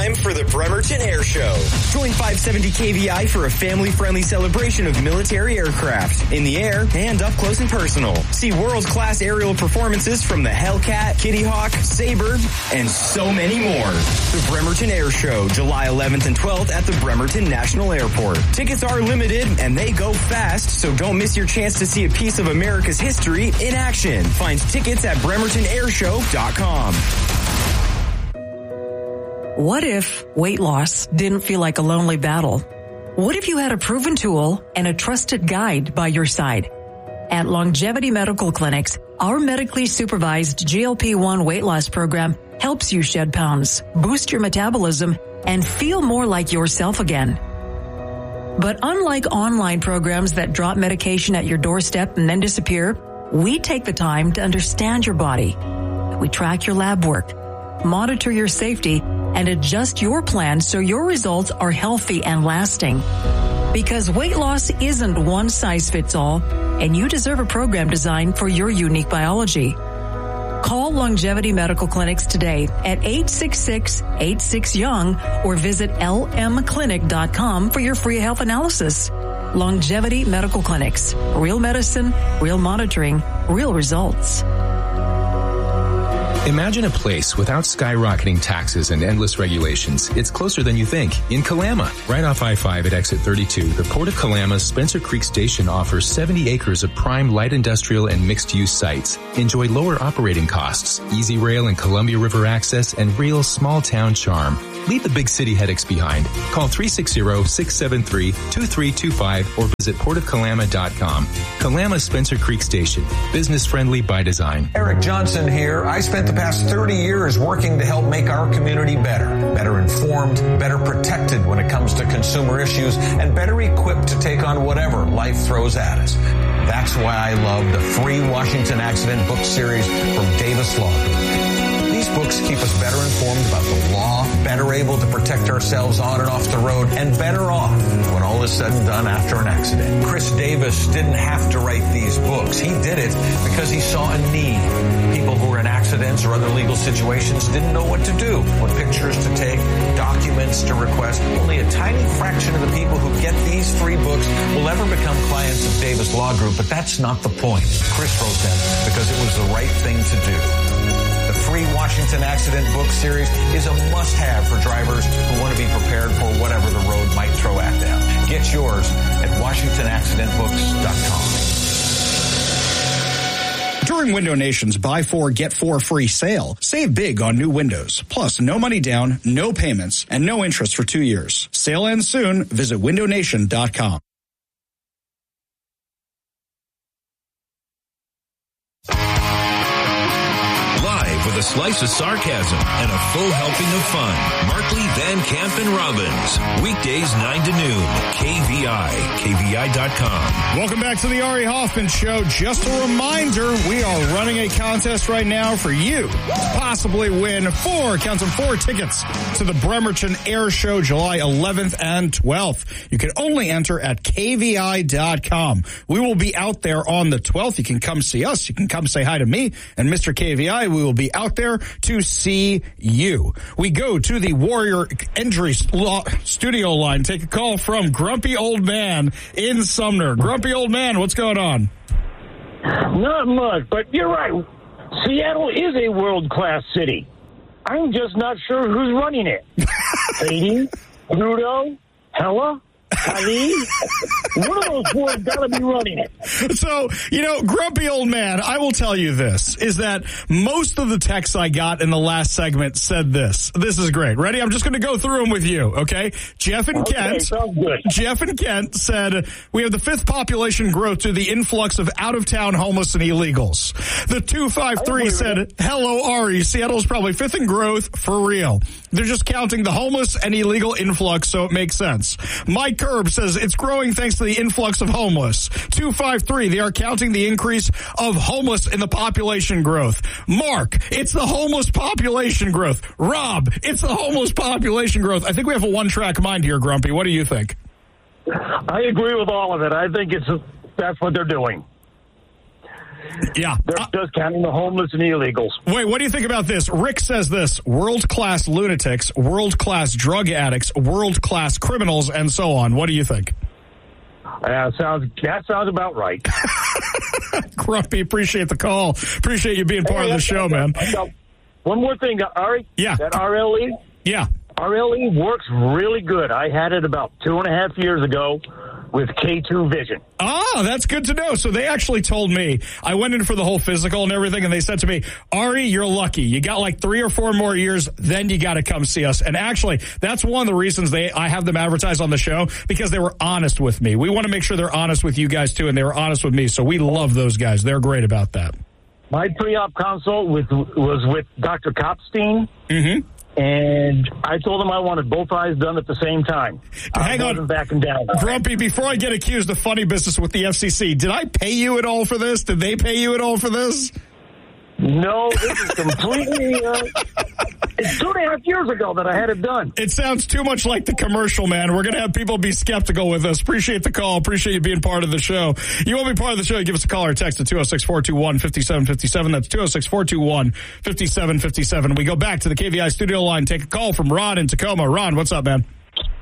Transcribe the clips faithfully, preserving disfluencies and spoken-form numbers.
time for the Bremerton Air Show. Join five seventy K V I for a family-friendly celebration of military aircraft in the air and up close and personal. See world-class aerial performances from the Hellcat, Kitty Hawk, Sabre, and so many more. The Bremerton Air Show, July eleventh and twelfth at the Bremerton National Airport. Tickets are limited and they go fast, so don't miss your chance to see a piece of America's history in action. Find tickets at bremerton air show dot com. What if weight loss didn't feel like a lonely battle? What if you had a proven tool and a trusted guide by your side? At Longevity Medical Clinics, our medically supervised G L P one weight loss program helps you shed pounds, boost your metabolism, and feel more like yourself again. But unlike online programs that drop medication at your doorstep and then disappear, we take the time to understand your body. We track your lab work, monitor your safety, and adjust your plan so your results are healthy and lasting. Because weight loss isn't one size fits all, and you deserve a program designed for your unique biology. Call Longevity Medical Clinics today at eight six six, eight six, young or visit L M clinic dot com for your free health analysis. Longevity Medical Clinics. Real medicine, real monitoring, real results. Imagine a place without skyrocketing taxes and endless regulations. It's closer than you think. In Kalama, right off I five at exit thirty-two, the Port of Kalama's Spencer Creek Station offers seventy acres of prime light industrial and mixed-use sites. Enjoy lower operating costs, easy rail and Columbia River access, and real small-town charm. Leave the big city headaches behind. Call three six zero, six seven three, two three two five or visit port of kalama dot com. Kalama Spencer Creek Station. Business-friendly by design. Eric Johnson here. I spent the past thirty years working to help make our community better. Better informed, better protected when it comes to consumer issues, and better equipped to take on whatever life throws at us. That's why I love the free Washington Accident book series from Davis Law Group. These books keep us better informed about the law, better able to protect ourselves on and off the road, and better off when all is said and done after an accident. Chris Davis didn't have to write these books. He did it because he saw a need. People who were in accidents or other legal situations didn't know what to do, what pictures to take, documents to request. Only a tiny fraction of the people who get these free books will ever become clients of Davis Law Group, but that's not the point. Chris wrote them because it was the right thing to do. The free Washington Accident book series is a must-have for drivers who want to be prepared for whatever the road might throw at them. Get yours at washington accident books dot com. During Window Nation's Buy Four, Get Four free sale, save big on new windows. Plus, no money down, no payments, and no interest for two years. Sale ends soon. Visit window nation dot com. With a slice of sarcasm and a full helping of fun. Markley, Van Camp, and Robbins. Weekdays nine to noon. K V I. K V I dot com. Welcome back to the Ari Hoffman Show. Just a reminder, we are running a contest right now for you to possibly win four, count them four tickets to the Bremerton Air Show July eleventh and twelfth. You can only enter at K V I dot com. We will be out there on the twelfth. You can come see us. You can come say hi to me and Mister K V I. We will be out there to see you. We go to the Warrior Injury Studio line. Take a call from Grumpy Old Man in Sumner. Grumpy Old Man, what's going on? Not much, but you're right. Seattle is a world-class city. I'm just not sure who's running it. Beatty, Trudeau, Hella, Ali, one of those four has got to be running it. So, you know, Grumpy Old Man, I will tell you this, is that most of the texts I got in the last segment said this. This is great. Ready? I'm just going to go through them with you, okay? Jeff and okay, Kent. Sounds good. Jeff and Kent said, we have the fifth population growth to the influx of out-of-town homeless and illegals. The two five three said, hello, Ari. Seattle's probably fifth in growth for real. They're just counting the homeless and illegal influx, so it makes sense. Mike Curb says it's growing thanks to the influx of homeless. two five three, they are counting the increase of homeless in the population growth. Mark, it's the homeless population growth. Rob, it's the homeless population growth. I think we have a one-track mind here, Grumpy. What do you think? I agree with all of it. I think it's that's what they're doing. Yeah. They're Uh, just counting the homeless and the illegals. wait, what do you think about this? Rick says this: world-class lunatics, world-class drug addicts, world-class criminals, and so on. What do you think? Uh, sounds that sounds about right. Grumpy, appreciate the call. Appreciate you being part Hey, of the I- show, I- man. I got one more thing, Ari. Yeah. That R L E. Yeah. R L E works really good. I had it about two and a half years ago with K two Vision. Oh, that's good to know. So they actually told me, I went in for the whole physical and everything, and they said to me, Ari, you're lucky. You got like three or four more years, then you got to come see us. And actually, that's one of the reasons they I have them advertise on the show, because they were honest with me. We want to make sure they're honest with you guys, too, and they were honest with me. So we love those guys. They're great about that. My pre-op consult with was with Doctor Kopstein. Mm-hmm. And I told him I wanted both eyes done at the same time. Hang I on. wasn't backing down. Grumpy, before I get accused of funny business with the F C C, did I pay you at all for this? Did they pay you at all for this? No, this is completely... Uh, it's two and a half years ago that I had it done. It sounds too much like the commercial, man. We're going to have people be skeptical with us. Appreciate the call. Appreciate you being part of the show. You want to be part of the show, give us a call or text at two oh six, four two one, five seven five seven. That's two oh six, four two one, five seven five seven. We go back to the K V I studio line. Take a call from Ron in Tacoma. Ron, what's up, man?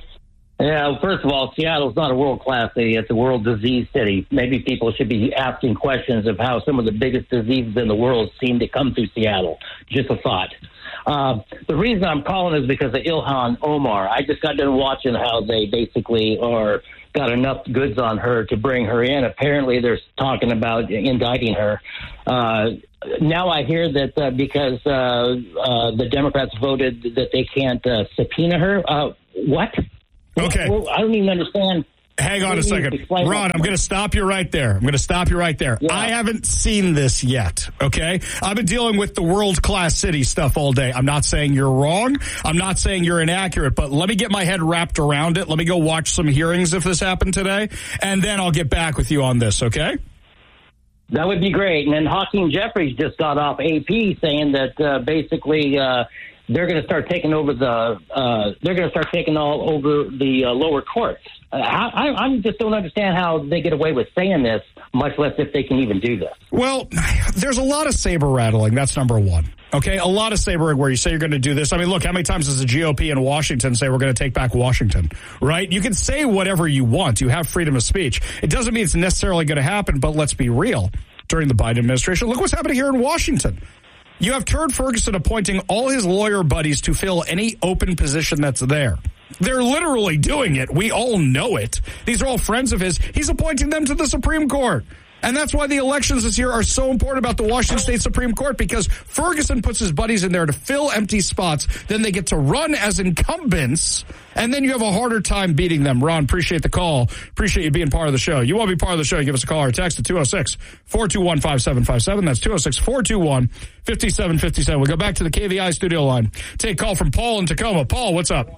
Yeah, well, first of all, Seattle's not a world-class city. It's a world disease city. Maybe people should be asking questions of how some of the biggest diseases in the world seem to come through Seattle. Just a thought. Uh, the reason I'm calling is because of Ilhan Omar. I just got done watching how they basically are got enough goods on her to bring her in. Apparently, they're talking about indicting her. Uh, now I hear that uh, because uh, uh, the Democrats voted that they can't uh, subpoena her. Uh, what? Okay. Well, I don't even understand. Hang on a second. Ron, I'm going to stop you right there. I'm going to stop you right there. Yeah. I haven't seen this yet, okay? I've been dealing with the world-class city stuff all day. I'm not saying you're wrong. I'm not saying you're inaccurate, but let me get my head wrapped around it. Let me go watch some hearings if this happened today, and then I'll get back with you on this, okay? That would be great. And then Hakeem Jeffries just got off A P saying that uh, basically uh, they're going to start taking over the uh, they're going to start taking all over the uh, lower courts. Uh, I, I just don't understand how they get away with saying this, much less if they can even do this. Well, there's a lot of saber rattling. That's number one. Okay, a lot of saber where you say you're going to do this. I mean, look, how many times does the G O P in Washington say we're going to take back Washington, right? You can say whatever you want. You have freedom of speech. It doesn't mean it's necessarily going to happen, but let's be real. During the Biden administration, look what's happening here in Washington. You have Turd Ferguson appointing all his lawyer buddies to fill any open position that's there. They're literally doing it. We all know it. These are all friends of his. He's appointing them to the Supreme Court. And that's why the elections this year are so important about the Washington State Supreme Court, because Ferguson puts his buddies in there to fill empty spots. Then they get to run as incumbents, and then you have a harder time beating them. Ron, appreciate the call. Appreciate you being part of the show. You want to be part of the show, give us a call or text at two oh six, four two one, five seven five seven. That's two oh six, four two one, five seven five seven. We'll go back to the K V I studio line. Take a call from Paul in Tacoma. Paul, what's up?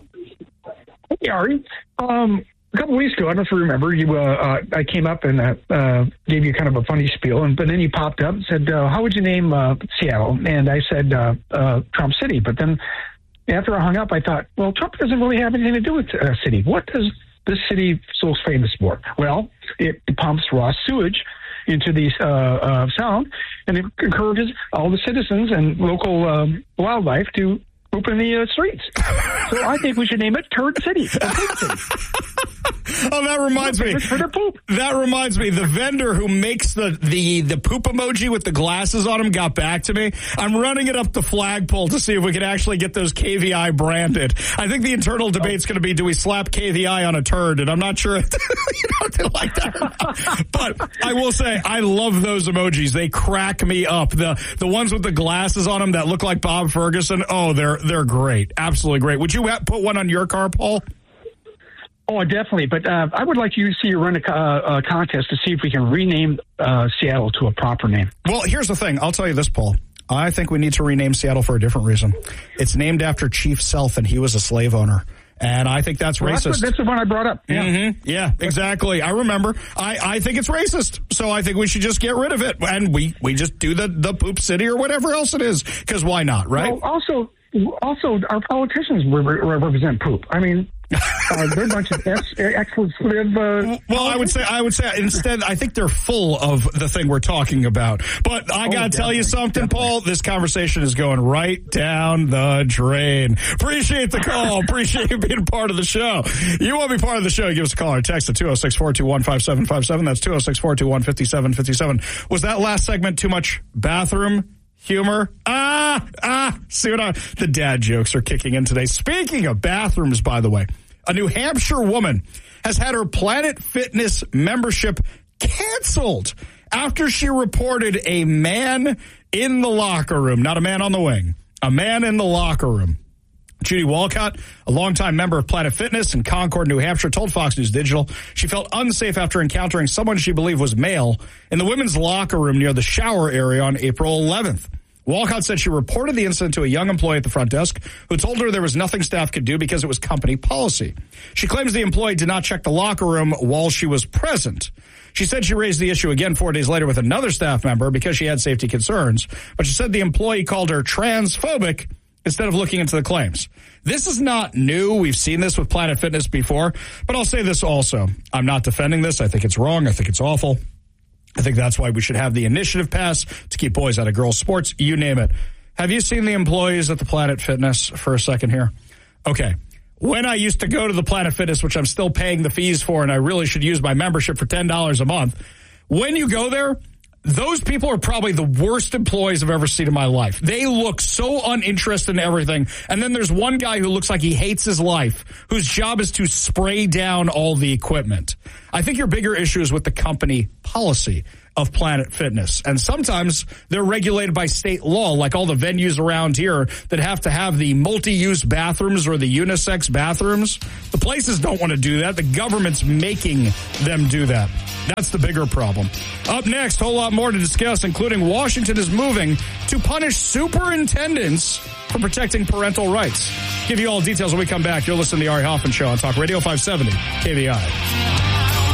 Hey, Ari. Um, a couple weeks ago, I don't know if you remember, you, uh, uh, I came up and uh, uh, gave you kind of a funny spiel, and but then you popped up and said, uh, how would you name uh, Seattle? And I said, uh, uh, Trump City. But then after I hung up, I thought, well, Trump doesn't really have anything to do with uh, city. What does this city so famous for? Well, it pumps raw sewage into the uh, uh, sound, and it encourages all the citizens and local um, wildlife to poop in the uh, streets. So I think we should name it Turd City. Or Poop City. Oh, that reminds me. For their poop. That reminds me. The vendor who makes the, the, the poop emoji with the glasses on him got back to me. I'm running it up the flagpole to see if we can actually get those K V I branded. I think the internal debate's going to be, do we slap K V I on a turd? And I'm not sure if, you know, if they like that or not. But I will say, I love those emojis. They crack me up. The the ones with the glasses on them that look like Bob Ferguson, oh, they're they're great. Absolutely great. Would you ha- put one on your car, Paul? Oh, definitely. But uh, I would like you to see you run a, uh, a contest to see if we can rename uh, Seattle to a proper name. Well, here's the thing. I'll tell you this, Paul. I think we need to rename Seattle for a different reason. It's named after Chief Sealth, and he was a slave owner. And I think that's well, racist. That's, what, that's the one I brought up. Yeah, mm-hmm. Yeah, exactly. I remember. I, I think it's racist. So I think we should just get rid of it. And we, we just do the, the poop city or whatever else it is. Because why not, right? Well, also, also, our politicians re- re- represent poop. I mean, Uh, they're a bunch of ex- expletive. Uh, well, I would say, I would say instead, I think they're full of the thing we're talking about. But I Oh, gotta tell you something, definitely. Paul. This conversation is going right down the drain. Appreciate the call. Appreciate you being part of the show. You want to be part of the show? Give us a call or text at two oh six, four two one, five seven five seven. That's two oh six, four two one, five seven five seven. Was that last segment too much bathroom humor? Ah, ah, see what I, the dad jokes are kicking in today. Speaking of bathrooms, by the way, a New Hampshire woman has had her Planet Fitness membership canceled after she reported a man in the locker room, not a man on the wing, a man in the locker room. Judy Walcott, a longtime member of Planet Fitness in Concord, New Hampshire, told Fox News Digital she felt unsafe after encountering someone she believed was male in the women's locker room near the shower area on April eleventh. Walcott said she reported the incident to a young employee at the front desk who told her there was nothing staff could do because it was company policy. She claims the employee did not check the locker room while she was present. She said she raised the issue again four days later with another staff member because she had safety concerns, but she said the employee called her transphobic instead of looking into the claims. This is not new. We've seen this with Planet Fitness before, but I'll say this also. I'm not defending this. I think it's wrong. I think it's awful. I think that's why we should have the initiative pass to keep boys out of girls' sports. You name it. Have you seen the employees at the Planet Fitness for a second here? Okay. When I used to go to the Planet Fitness, which I'm still paying the fees for, and I really should use my membership for ten dollars a month, when you go there, those people are probably the worst employees I've ever seen in my life. They look so uninterested in everything. And then there's one guy who looks like he hates his life, whose job is to spray down all the equipment. I think your bigger issue is with the company policy of Planet Fitness. And sometimes they're regulated by state law, like all the venues around here that have to have the multi-use bathrooms or the unisex bathrooms. The places don't want to do that. The government's making them do that. That's the bigger problem. Up next, a whole lot more to discuss, including Washington is moving to punish superintendents for protecting parental rights. Give you all the details when we come back. You're listening to the Ari Hoffman Show on Talk Radio five seventy K V I.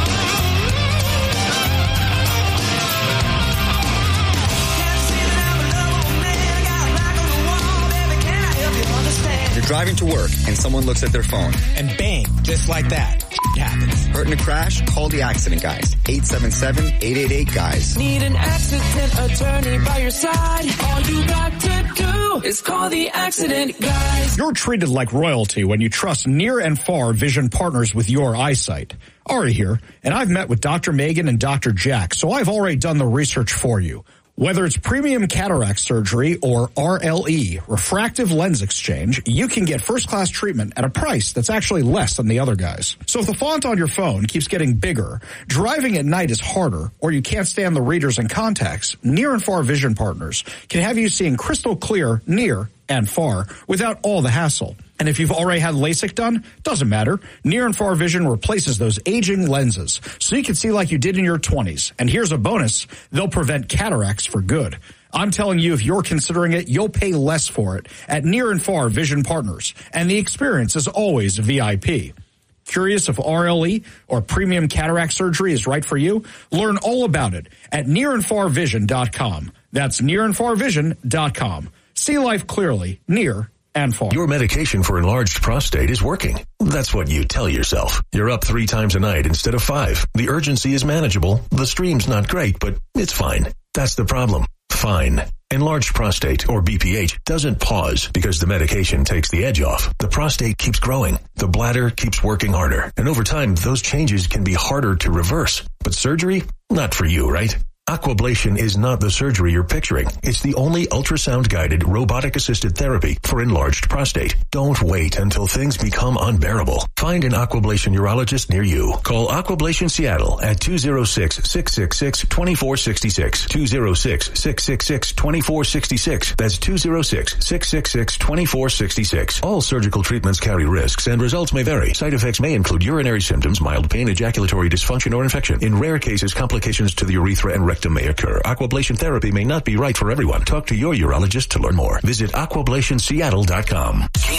Driving to work and someone looks at their phone. And bang, just like that, it happens. Hurt in a crash? Call the accident guys. eight seven seven, eight eight eight, guys. Need an accident attorney by your side. All you got to do is call the accident guys. You're treated like royalty when you trust near and far vision partners with your eyesight. Ari here, and I've met with Doctor Megan and Doctor Jack, so I've already done the research for you. Whether it's premium cataract surgery or R L E, refractive lens exchange, you can get first-class treatment at a price that's actually less than the other guys. So if the font on your phone keeps getting bigger, driving at night is harder, or you can't stand the readers and contacts, Near and Far Vision Partners can have you seeing crystal clear near and far without all the hassle. And if you've already had LASIK done, doesn't matter. Near and Far Vision replaces those aging lenses so you can see like you did in your twenties. And here's a bonus. They'll prevent cataracts for good. I'm telling you, if you're considering it, you'll pay less for it at Near and Far Vision Partners. And the experience is always V I P. Curious if R L E or premium cataract surgery is right for you? Learn all about it at near and far vision dot com. That's near and far vision dot com. See life clearly, near and far. Your medication for enlarged prostate is working. That's what you tell yourself. You're up three times a night instead of five. The urgency is manageable. The stream's not great, but it's fine. That's the problem. Fine. Enlarged prostate, or B P H, doesn't pause because the medication takes the edge off. The prostate keeps growing. The bladder keeps working harder. And over time, those changes can be harder to reverse. But surgery? Not for you, right? Aquablation is not the surgery you're picturing. It's the only ultrasound-guided, robotic-assisted therapy for enlarged prostate. Don't wait until things become unbearable. Find an Aquablation urologist near you. Call Aquablation Seattle at two oh six, six six six, two four six six, two oh six, six six six, two four six six. That's two oh six, six six six, two four six six. All surgical treatments carry risks, and results may vary. Side effects may include urinary symptoms, mild pain, ejaculatory dysfunction, or infection. In rare cases, complications to the urethra and rectum may occur. Aquablation therapy may not be right for everyone. Talk to your urologist to learn more. Visit aquablation seattle dot com. K V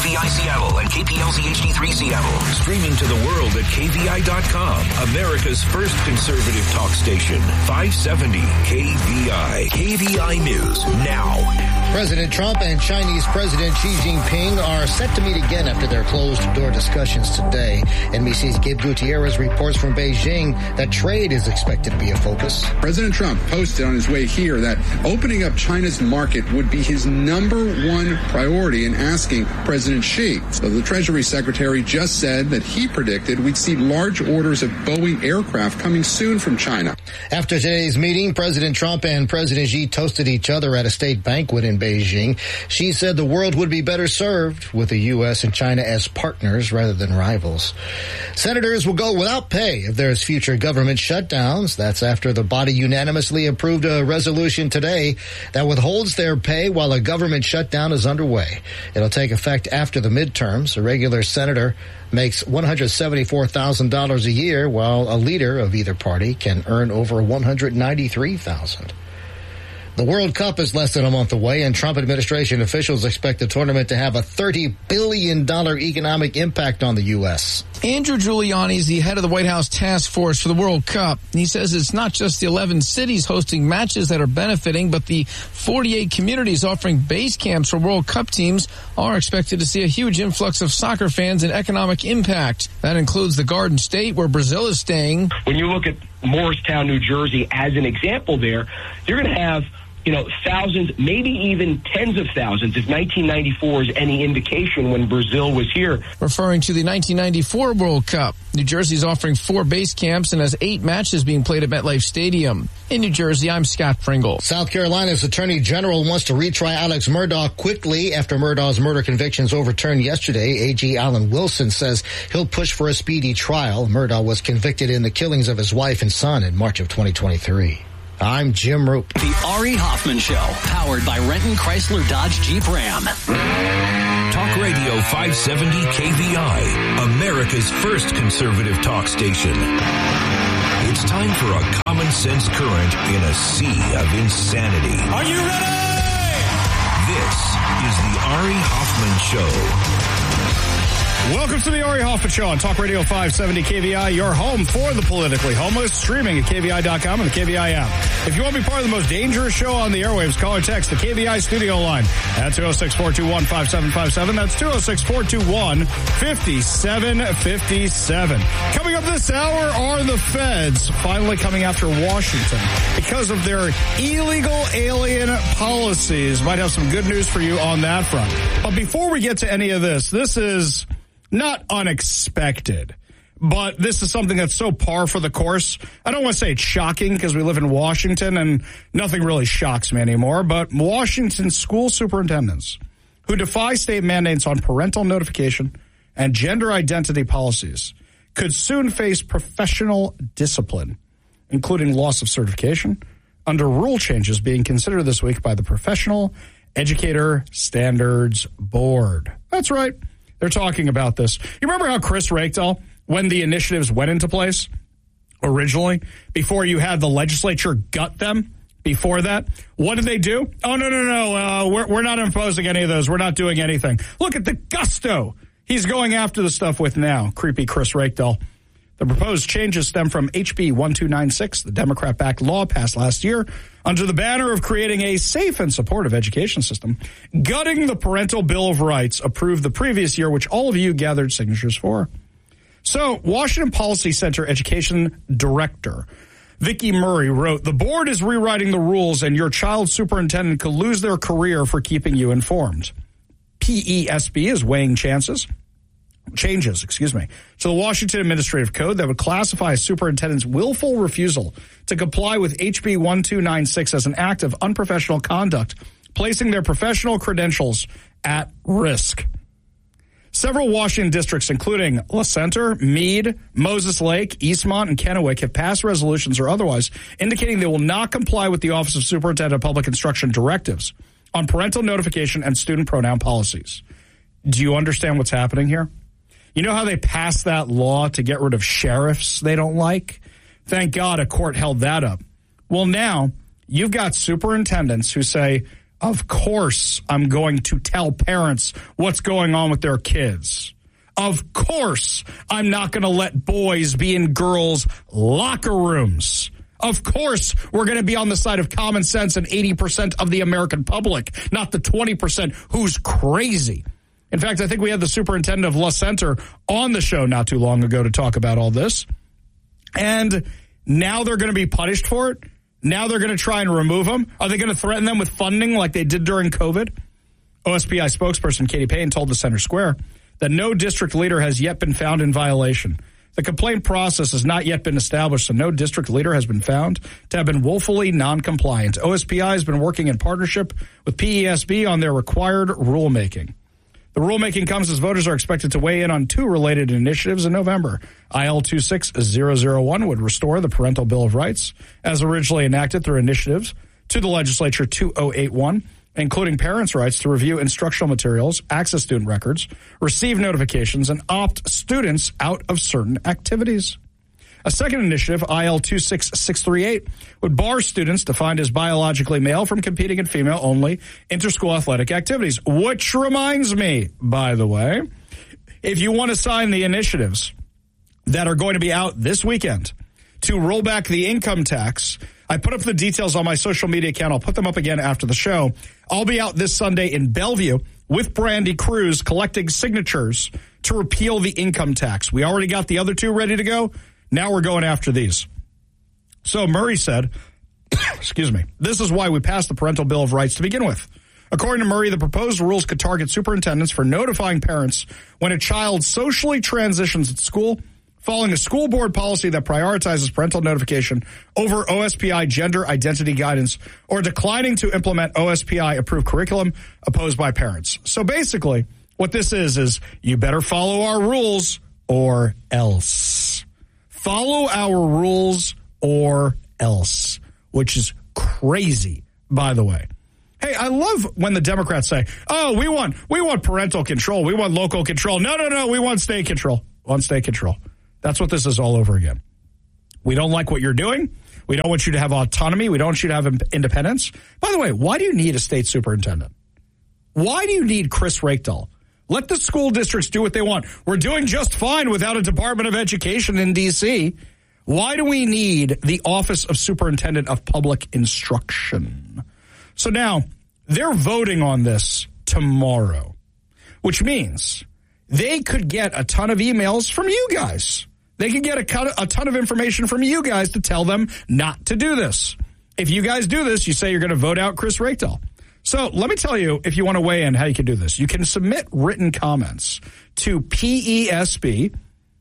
V I Seattle and K P L Z H D three Seattle. Streaming to the world at K V I dot com. America's first conservative talk station. five seventy K V I. K V I News now. President Trump and Chinese President Xi Jinping are set to meet again after their closed-door discussions today. N B C's Gabe Gutierrez reports from Beijing that trade is expected to be a focus. President Trump posted on his way here that opening up China's market would be his number one priority in asking President Xi. So the Treasury Secretary just said that he predicted we'd see large orders of Boeing aircraft coming soon from China. After today's meeting, President Trump and President Xi toasted each other at a state banquet in Beijing. Xi said the world would be better served with the U S and China as partners rather than rivals. Senators will go without pay if there's future government shutdowns. That's after the body unanimously approved a resolution today that withholds their pay while a government shutdown is underway. It'll take effect after the midterms. A regular senator makes one hundred seventy-four thousand dollars a year, while a leader of either party can earn over one hundred ninety-three thousand dollars. The World Cup is less than a month away, and Trump administration officials expect the tournament to have a thirty billion dollars economic impact on the U S. Andrew Giuliani is the head of the White House task force for the World Cup. He says it's not just the eleven cities hosting matches that are benefiting, but the forty-eight communities offering base camps for World Cup teams are expected to see a huge influx of soccer fans and economic impact. That includes the Garden State, where Brazil is staying. When you look at Morristown, New Jersey, as an example there, you're going to have you know, thousands, maybe even tens of thousands, if nineteen ninety-four is any indication when Brazil was here. Referring to the nineteen ninety-four World Cup, New Jersey is offering four base camps and has eight matches being played at MetLife Stadium. In New Jersey, I'm Scott Pringle. South Carolina's Attorney General wants to retry Alex Murdaugh quickly after Murdaugh's murder convictions overturned yesterday. A G Alan Wilson says he'll push for a speedy trial. Murdaugh was convicted in the killings of his wife and son in March of twenty twenty-three. I'm Jim Roop. The Ari Hoffman Show, powered by Renton Chrysler Dodge Jeep Ram. Talk Radio five seventy K V I, America's first conservative talk station. It's time for a common sense current in a sea of insanity. Are you ready? This is the Ari Hoffman Show. Welcome to the Ari Hoffman Show on Talk Radio five seventy K V I, your home for the politically homeless, streaming at K V I dot com and the K V I app. If you want to be part of the most dangerous show on the airwaves, call or text the K V I studio line at two oh six, four two one, five seven five seven. That's two oh six, four two one, five seven five seven. Coming up this hour are the feds finally coming after Washington because of their illegal alien policies. Might have some good news for you on that front. But before we get to any of this, this is not unexpected, but this is something that's so par for the course. I don't want to say it's shocking because we live in Washington and nothing really shocks me anymore, but Washington school superintendents who defy state mandates on parental notification and gender identity policies could soon face professional discipline, including loss of certification, under rule changes being considered this week by the Professional Educator Standards Board. That's right. They're talking about this. You remember how Chris Rakedall, when the initiatives went into place originally, before you had the legislature gut them, before that, what did they do? Oh, no, no, no, uh, we're, we're not imposing any of those. We're not doing anything. Look at the gusto he's going after the stuff with now, creepy Chris Rakedall. The proposed changes stem from H B twelve ninety-six, the Democrat-backed law passed last year under the banner of creating a safe and supportive education system, gutting the Parental Bill of Rights approved the previous year, which all of you gathered signatures for. So, Washington Policy Center Education Director Vicki Murray wrote, "The board is rewriting the rules and your child's superintendent could lose their career for keeping you informed. P E S B is weighing chances. changes, excuse me, to the Washington Administrative Code that would classify a superintendent's willful refusal to comply with H B twelve ninety-six as an act of unprofessional conduct, placing their professional credentials at risk." Several Washington districts, including La Center, Meade, Moses Lake, Eastmont, and Kennewick, have passed resolutions or otherwise indicating they will not comply with the Office of Superintendent of Public Instruction directives on parental notification and student pronoun policies. Do you understand what's happening here? You know how they passed that law to get rid of sheriffs they don't like? Thank God a court held that up. Well, now you've got superintendents who say, Of course, I'm going to tell parents what's going on with their kids. Of course, I'm not going to let boys be in girls' locker rooms. Of course, we're going to be on the side of common sense and eighty percent of the American public, not the twenty percent who's crazy. In fact, I think we had the superintendent of La Center on the show not too long ago to talk about all this. And now they're going to be punished for it? Now they're going to try and remove them? Are they going to threaten them with funding like they did during COVID? O S P I spokesperson Katie Payne told the Center Square that no district leader has yet been found in violation. The complaint process has not yet been established, so no district leader has been found to have been woefully non-compliant. O S P I has been working in partnership with P E S B on their required rulemaking. The rulemaking comes as voters are expected to weigh in on two related initiatives in November. I L two six zero zero one would restore the Parental Bill of Rights as originally enacted through initiatives to the legislature two oh eight one, including parents' rights to review instructional materials, access student records, receive notifications, and opt students out of certain activities. A second initiative, I L two six six three eight, would bar students defined as biologically male from competing in female-only interschool athletic activities. Which reminds me, by the way, if you want to sign the initiatives that are going to be out this weekend to roll back the income tax, I put up the details on my social media account. I'll put them up again after the show. I'll be out this Sunday in Bellevue with Brandy Cruz collecting signatures to repeal the income tax. We already got the other two ready to go. Now we're going after these. So Murray said, excuse me, this is why we passed the Parental Bill of Rights to begin with. According to Murray, the proposed rules could target superintendents for notifying parents when a child socially transitions at school, following a school board policy that prioritizes parental notification over O S P I gender identity guidance, or declining to implement O S P I-approved curriculum opposed by parents. So basically, what this is, is you better follow our rules or else. Follow our rules or else, which is crazy, by the way. Hey, I love when the Democrats say, oh, we want we want parental control. We want local control. No, no, no, we want state control. We want state control. That's what this is all over again. We don't like what you're doing. We don't want you to have autonomy. We don't want you to have independence. By the way, why do you need a state superintendent? Why do you need Chris Rakedal? Let the school districts do what they want. We're doing just fine without a Department of Education in D C. Why do we need the Office of Superintendent of Public Instruction? So now, they're voting on this tomorrow, which means they could get a ton of emails from you guys. They could get a, a ton of information from you guys to tell them not to do this. If you guys do this, you say you're going to vote out Chris Rakedal. So let me tell you, if you want to weigh in, how you can do this. You can submit written comments to P E S B,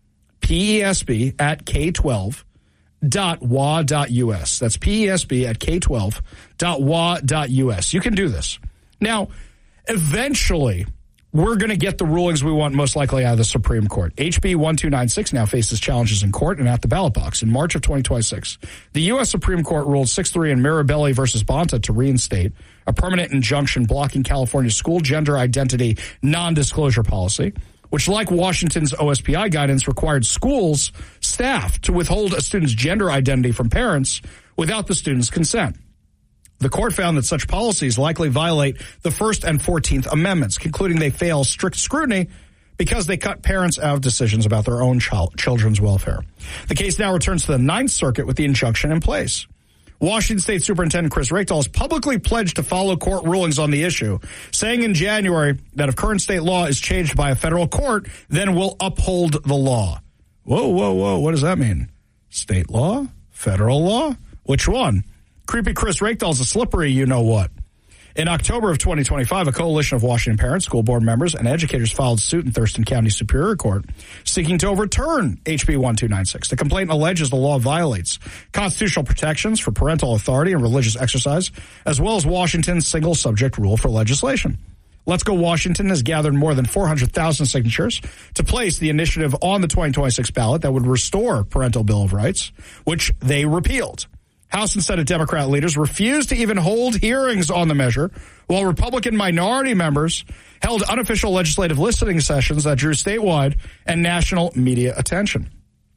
P E S B at K twelve dot W A dot U S. That's P E S B at K twelve dot W A dot U S. You can do this. Now, eventually, we're going to get the rulings we want most likely out of the Supreme Court. H B twelve ninety-six now faces challenges in court and at the ballot box. In March of twenty twenty-six, the U S Supreme Court ruled six three in Mirabelli versus Bonta to reinstate a permanent injunction blocking California's school gender identity non-disclosure policy, which, like Washington's O S P I guidance, required schools' staff to withhold a student's gender identity from parents without the student's consent. The court found that such policies likely violate the First and fourteenth Amendments, concluding they fail strict scrutiny because they cut parents out of decisions about their own child, children's welfare. The case now returns to the Ninth Circuit with the injunction in place. Washington State Superintendent Chris Rakedal has publicly pledged to follow court rulings on the issue, saying in January that if current state law is changed by a federal court, then we'll uphold the law. Whoa, whoa, whoa, what does that mean? State law? Federal law? Which one? Creepy Chris Rakedal's a slippery you-know-what. In October of twenty twenty-five, a coalition of Washington parents, school board members, and educators filed suit in Thurston County Superior Court seeking to overturn H B twelve ninety-six. The complaint alleges the law violates constitutional protections for parental authority and religious exercise, as well as Washington's single subject rule for legislation. Let's Go Washington has gathered more than four hundred thousand signatures to place the initiative on the twenty twenty-six ballot that would restore Parental Bill of Rights, which they repealed. House and Senate Democrat leaders refused to even hold hearings on the measure, while Republican minority members held unofficial legislative listening sessions that drew statewide and national media attention.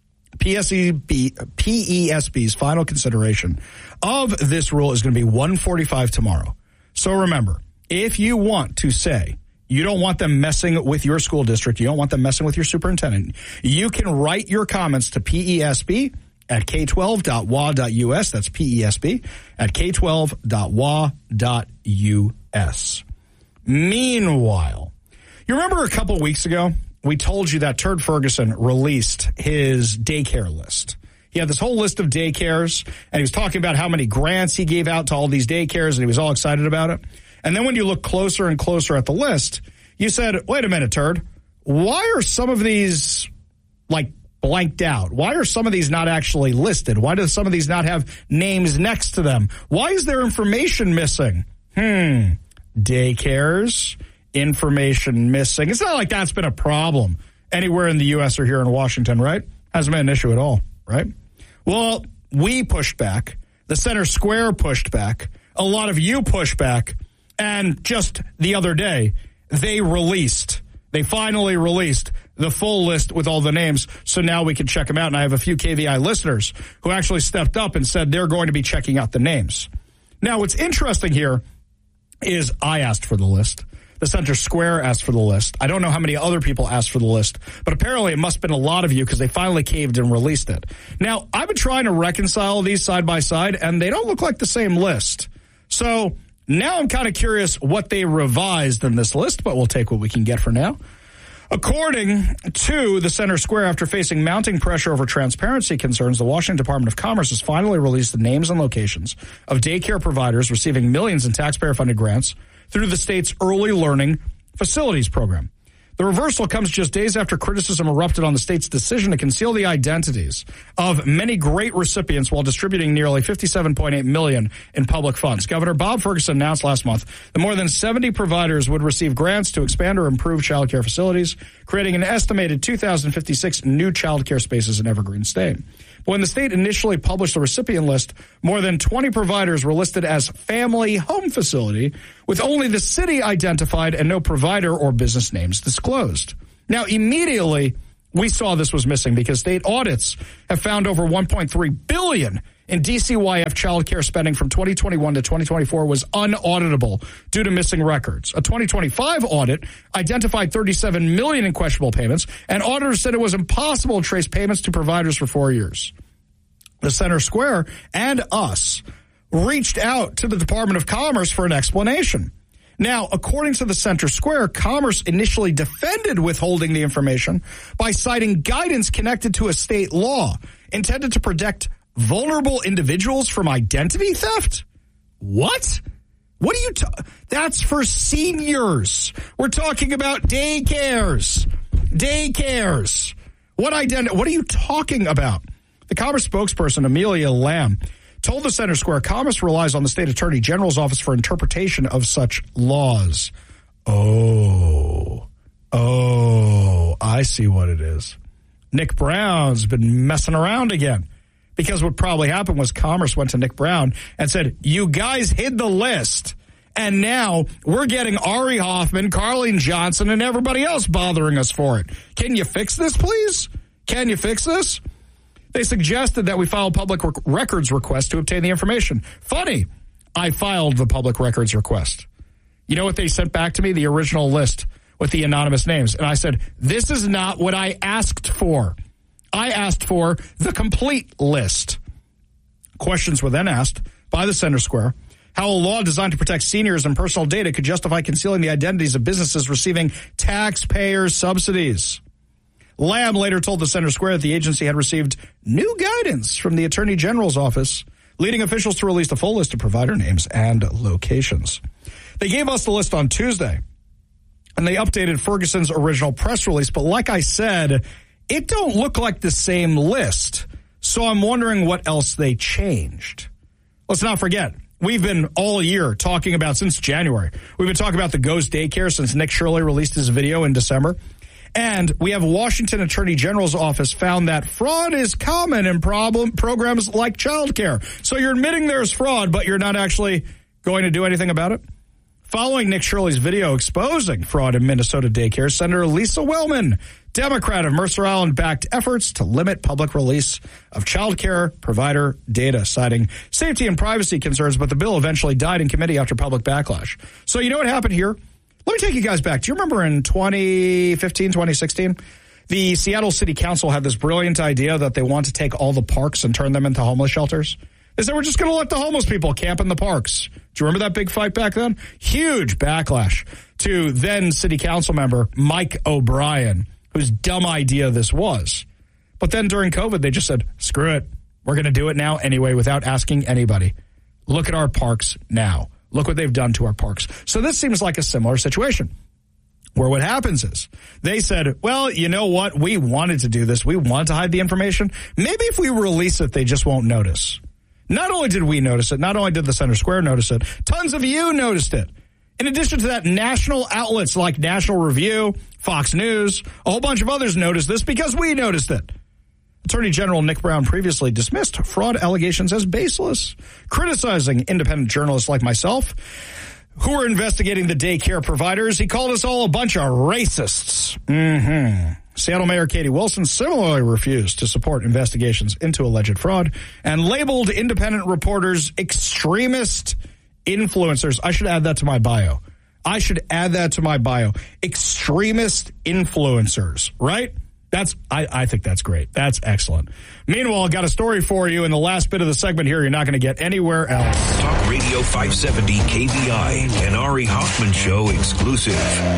P E S B's final consideration of this rule is going to be one forty-five tomorrow. So remember, if you want to say you don't want them messing with your school district, you don't want them messing with your superintendent, you can write your comments to P E S B at k twelve dot w a dot u s. That's P E S B at k twelve dot w a dot u s. Meanwhile, you remember a couple weeks ago, we told you that Turd Ferguson released his daycare list. He had this whole list of daycares, and he was talking about how many grants he gave out to all these daycares, and he was all excited about it. And then when you look closer and closer at the list, you said, wait a minute, Turd, why are some of these, like, blanked out? Why are some of these not actually listed? Why do some of these not have names next to them? Why is there information missing? Hmm, daycares, information missing. It's not like that's been a problem anywhere in the U S or here in Washington, right? Hasn't been an issue at all, right? Well, we pushed back. The Center Square pushed back. A lot of you pushed back. And just the other day, they released, they finally released the full list with all the names, so now we can check them out. And I have a few K V I listeners who actually stepped up and said they're going to be checking out the names. Now, what's interesting here is I asked for the list. The Center Square asked for the list. I don't know how many other people asked for the list, but apparently it must have been a lot of you because they finally caved and released it. Now, I've been trying to reconcile these side by side, and they don't look like the same list. So now I'm kind of curious what they revised in this list, but we'll take what we can get for now. According to the Center Square, after facing mounting pressure over transparency concerns, the Washington Department of Commerce has finally released the names and locations of daycare providers receiving millions in taxpayer-funded grants through the state's Early Learning Facilities Program. The reversal comes just days after criticism erupted on the state's decision to conceal the identities of many great recipients while distributing nearly fifty-seven point eight million dollars in public funds. Governor Bob Ferguson announced last month that more than seventy providers would receive grants to expand or improve child care facilities, creating an estimated two thousand fifty-six new child care spaces in Evergreen State. When the state initially published the recipient list, more than twenty providers were listed as family home facility, with only the city identified and no provider or business names disclosed. Now, immediately, we saw this was missing because state audits have found over one point three billion dollars in D C Y F child care spending from twenty twenty-one to twenty twenty-four was unauditable due to missing records. A twenty twenty-five audit identified thirty-seven million dollars in questionable payments, and auditors said it was impossible to trace payments to providers for four years. The Center Square and us reached out to the Department of Commerce for an explanation. Now, according to the Center Square, Commerce initially defended withholding the information by citing guidance connected to a state law intended to protect vulnerable individuals from identity theft? What? What are you ta- That's for seniors. We're talking about daycares. Daycares. What identi- What are you talking about? The Commerce spokesperson, Amelia Lamb, told the Center Square Commerce relies on the state attorney general's office for interpretation of such laws. Oh, oh, I see what it is. Nick Brown's been messing around again. Because what probably happened was Commerce went to Nick Brown and said, you guys hid the list. And now we're getting Ari Hoffman, Carlene Johnson, and everybody else bothering us for it. Can you fix this, please? Can you fix this? They suggested that we file a public rec- records request to obtain the information. Funny, I filed the public records request. You know what they sent back to me? The original list with the anonymous names. And I said, this is not what I asked for. I asked for the complete list. Questions were then asked by the Center Square how a law designed to protect seniors and personal data could justify concealing the identities of businesses receiving taxpayer subsidies. Lamb later told the Center Square that the agency had received new guidance from the Attorney General's office, leading officials to release the full list of provider names and locations. They gave us the list on Tuesday, and they updated Ferguson's original press release, but like I said, it don't look like the same list, so I'm wondering what else they changed. Let's not forget, we've been all year talking about, since January, we've been talking about the Ghost Daycare since Nick Shirley released his video in December. And we have Washington Attorney General's office found that fraud is common in problem programs like childcare. So you're admitting there's fraud, but you're not actually going to do anything about it? Following Nick Shirley's video exposing fraud in Minnesota daycare, Senator Lisa Wellman, Democrat of Mercer Island, backed efforts to limit public release of child care provider data, citing safety and privacy concerns, but the bill eventually died in committee after public backlash. So you know what happened here? Let me take you guys back. Do you remember in twenty fifteen, twenty sixteen, the Seattle City Council had this brilliant idea that they want to take all the parks and turn them into homeless shelters? They said, we're just going to let the homeless people camp in the parks. Do you remember that big fight back then? Huge backlash to then City Council member Mike O'Brien, whose dumb idea this was. But then during COVID, they just said, screw it. We're going to do it now anyway without asking anybody. Look at our parks now. Look what they've done to our parks. So this seems like a similar situation where what happens is they said, well, you know what? We wanted to do this. We wanted to hide the information. Maybe if we release it, they just won't notice. Not only did we notice it, not only did the Center Square notice it, tons of you noticed it. In addition to that, national outlets like National Review, Fox News, a whole bunch of others noticed this because we noticed it. Attorney General Nick Brown previously dismissed fraud allegations as baseless, criticizing independent journalists like myself who were investigating the daycare providers. He called us all a bunch of racists. Mm-hmm. Seattle Mayor Katie Wilson similarly refused to support investigations into alleged fraud and labeled independent reporters extremist influencers. I should add that to my bio. I should add that to my bio. Extremist influencers, right? That's I, I think that's great. That's excellent. Meanwhile, I've got a story for you in the last bit of the segment here you're not going to get anywhere else. Talk Radio five seventy K V I, an Ari Hoffman Show exclusive.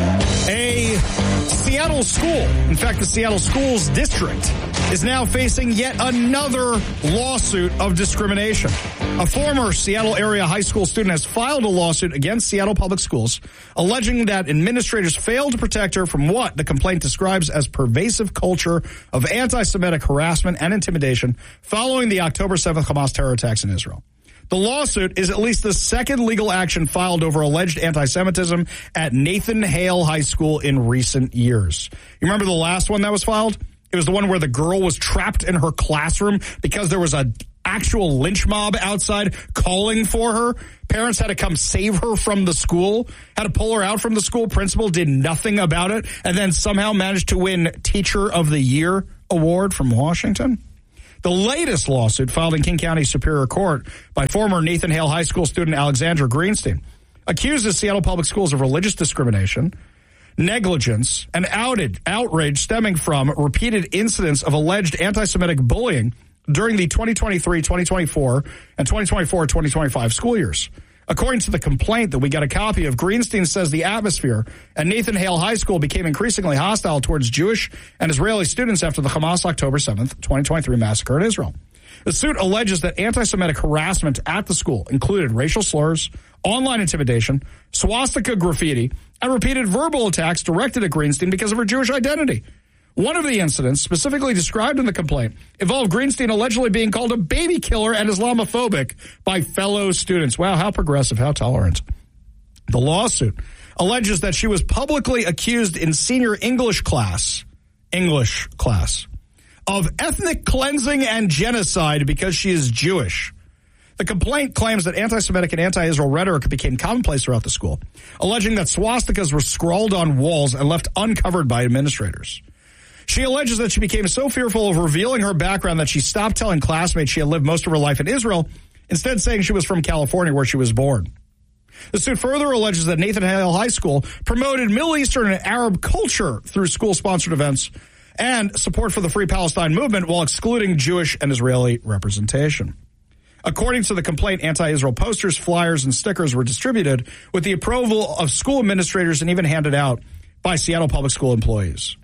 A Seattle school, in fact, the Seattle Schools District, is now facing yet another lawsuit of discrimination. A former Seattle area high school student has filed a lawsuit against Seattle Public Schools, alleging that administrators failed to protect her from what the complaint describes as pervasive culture of anti-Semitic harassment and intimidation following the October seventh Hamas terror attacks in Israel. The lawsuit is at least the second legal action filed over alleged anti-Semitism at Nathan Hale High School in recent years. You remember the last one that was filed? It was the one where the girl was trapped in her classroom because there was an actual lynch mob outside calling for her. Parents had to come save her from the school, had to pull her out from the school. Principal did nothing about it, and then somehow managed to win Teacher of the Year award from Washington. The latest lawsuit filed in King County Superior Court by former Nathan Hale High School student Alexandra Greenstein accuses Seattle Public Schools of religious discrimination, negligence, and outed, outrage stemming from repeated incidents of alleged anti-Semitic bullying during the twenty twenty-three twenty twenty-four and twenty twenty-four twenty twenty-five school years. According to the complaint that we got a copy of, Greenstein says the atmosphere at Nathan Hale High School became increasingly hostile towards Jewish and Israeli students after the Hamas October seventh, twenty twenty-three massacre in Israel. The suit alleges that anti-Semitic harassment at the school included racial slurs, online intimidation, swastika graffiti, and repeated verbal attacks directed at Greenstein because of her Jewish identity. One of the incidents, specifically described in the complaint, involved Greenstein allegedly being called a baby killer and Islamophobic by fellow students. Wow, how progressive, how tolerant. The lawsuit alleges that she was publicly accused in senior English class, English class, of ethnic cleansing and genocide because she is Jewish. The complaint claims that anti-Semitic and anti-Israel rhetoric became commonplace throughout the school, alleging that swastikas were scrawled on walls and left uncovered by administrators. She alleges that she became so fearful of revealing her background that she stopped telling classmates she had lived most of her life in Israel, instead saying she was from California where she was born. The suit further alleges that Nathan Hale High School promoted Middle Eastern and Arab culture through school-sponsored events and support for the Free Palestine movement while excluding Jewish and Israeli representation. According to the complaint, anti-Israel posters, flyers, and stickers were distributed with the approval of school administrators and even handed out by Seattle Public School employees.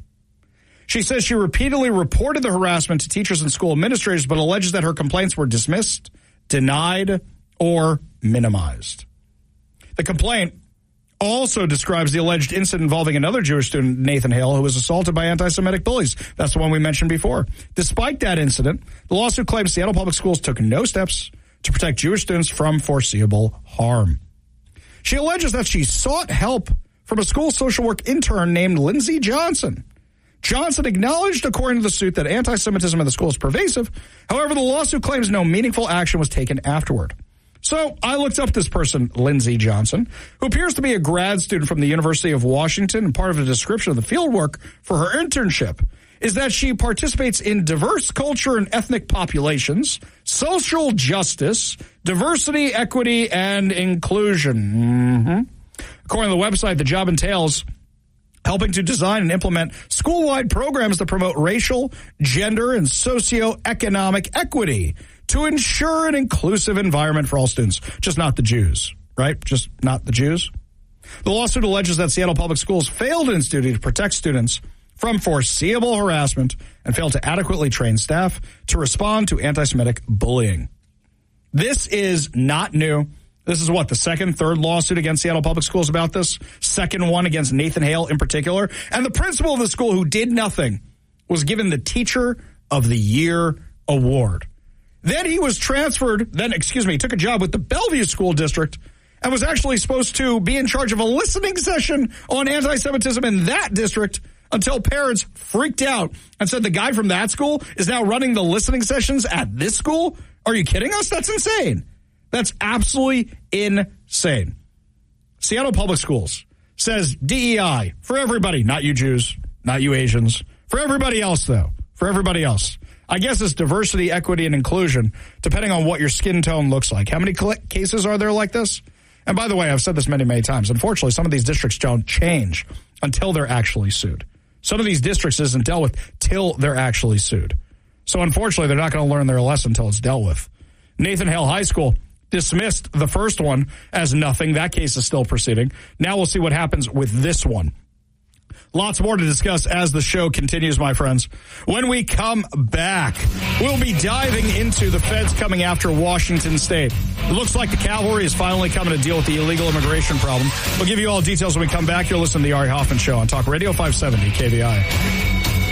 She says she repeatedly reported the harassment to teachers and school administrators, but alleges that her complaints were dismissed, denied, or minimized. The complaint also describes the alleged incident involving another Jewish student, Nathan Hale, who was assaulted by anti-Semitic bullies. That's the one we mentioned before. Despite that incident, the lawsuit claims Seattle Public Schools took no steps to protect Jewish students from foreseeable harm. She alleges that she sought help from a school social work intern named Lindsay Johnson. Johnson acknowledged, according to the suit, that anti-Semitism in the school is pervasive. However, the lawsuit claims no meaningful action was taken afterward. So I looked up this person, Lindsay Johnson, who appears to be a grad student from the University of Washington, and part of the description of the fieldwork for her internship is that she participates in diverse culture and ethnic populations, social justice, diversity, equity, and inclusion. Mm-hmm. According to the website, the job entails helping to design and implement school-wide programs that promote racial, gender, and socioeconomic equity to ensure an inclusive environment for all students. Just not the Jews, right? Just not the Jews. The lawsuit alleges that Seattle Public Schools failed in its duty to protect students from foreseeable harassment and failed to adequately train staff to respond to anti-Semitic bullying. This is not new. This is what, the second, third lawsuit against Seattle Public Schools about this? Second one against Nathan Hale in particular. And the principal of the school, who did nothing, was given the Teacher of the Year award. Then he was transferred, then, excuse me, took a job with the Bellevue School District and was actually supposed to be in charge of a listening session on anti-Semitism in that district until parents freaked out and said the guy from that school is now running the listening sessions at this school? Are you kidding us? That's insane. That's absolutely insane. Seattle Public Schools says D E I for everybody, not you Jews, not you Asians. For everybody else, though. For everybody else. I guess it's diversity, equity, and inclusion, depending on what your skin tone looks like. How many cl- cases are there like this? And by the way, I've said this many, many times. Unfortunately, some of these districts don't change until they're actually sued. Some of these districts isn't dealt with till they're actually sued. So unfortunately, they're not going to learn their lesson until it's dealt with. Nathan Hale High School dismissed the first one as nothing. That case is still proceeding. Now we'll see what happens with this one. Lots more to discuss as the show continues, my friends. When we come back, we'll be diving into the feds coming after Washington State. It looks like the cavalry is finally coming to deal with the illegal immigration problem. We'll give you all details when we come back. You're listening to the Ari Hoffman Show on Talk Radio five seventy K V I.